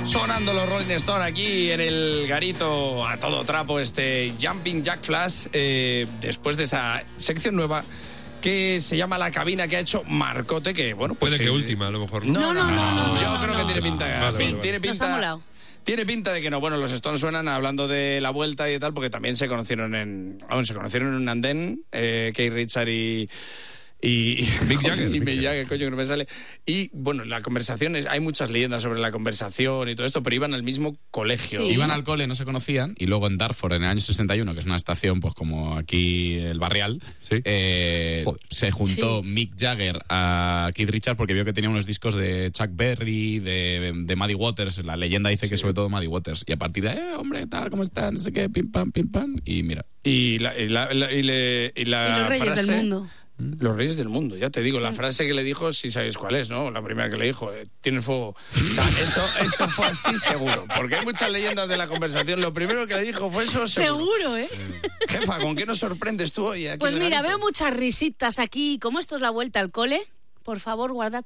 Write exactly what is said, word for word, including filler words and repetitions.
Sonando los Rolling Stone aquí en el garito a todo trapo, este Jumping Jack Flash, eh, después de esa sección nueva que se llama La Cabina, que ha hecho Marcote, que bueno, pues... Puede sí, que última, a lo mejor. No, no, no, no, no, no yo no, creo no, que tiene no, pinta... Vale, sí, vale, vale. tiene Nos ha pinta... molado. Tiene pinta de que no. Bueno, los Stones suenan hablando de la vuelta y tal, porque también se conocieron en... Bueno, se conocieron en un andén, eh, Keith Richards y... Y Mick Jagger. y Mick Jagger, coño, que no me sale. Y bueno, la conversación es, hay muchas leyendas sobre la conversación y todo esto, pero iban al mismo colegio. Sí. Iban al cole, no se conocían, y luego en Dartford, en el año sesenta y uno, que es una estación pues como aquí el Barrial, Sí. eh, se juntó Sí. Mick Jagger a Keith Richards porque vio que tenía unos discos de Chuck Berry, de, de Muddy Waters. La leyenda dice que sobre todo Muddy Waters. Y a partir de, eh, hombre, tal, ¿cómo están? No sé qué, pim pam, pim pam. Y mira. Y la, y la, la- y le- y la Y los reyes frase- del mundo. Los reyes del mundo, ya te digo, la frase que le dijo, si sabéis cuál es, ¿no? La primera que le dijo, eh, tiene fuego. O sea, eso, eso fue así seguro, porque hay muchas leyendas de la conversación. Lo primero que le dijo fue eso seguro. Seguro, ¿eh? Jefa, ¿con qué nos sorprendes tú hoy aquí Pues en el mira, garito? veo muchas risitas aquí. Como esto es la vuelta al cole, por favor, guardad